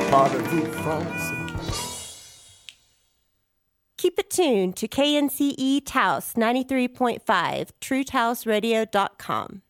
Parlez-vous français? Keep it tuned to KNCE Taos 93.5, TrueTaosRadio.com.